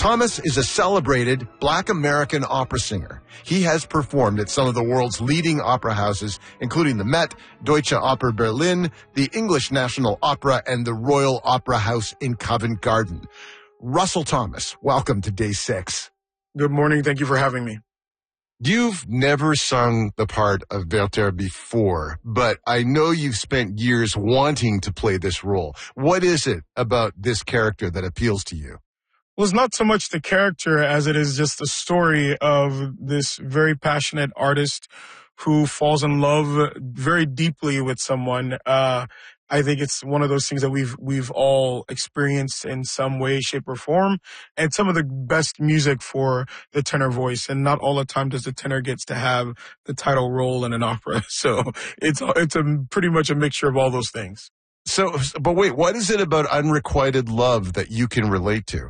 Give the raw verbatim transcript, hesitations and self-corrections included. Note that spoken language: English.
Thomas is a celebrated Black American opera singer. He has performed at some of the world's leading opera houses, including the Met, Deutsche Oper Berlin, the English National Opera, and the Royal Opera House in Covent Garden. Russell Thomas, welcome to Day Six. Good morning. Thank you for having me. You've never sung the part of Werther before, but I know you've spent years wanting to play this role. What is it about this character that appeals to you? Well, it's not so much the character as it is just the story of this very passionate artist who falls in love very deeply with someone. Uh, I think it's one of those things that we've we've all experienced in some way, shape, or form, and some of the best music for the tenor voice. And not all the time does the tenor gets to have the title role in an opera. So it's it's a pretty much a mixture of all those things. So, but wait, what is it about unrequited love that you can relate to?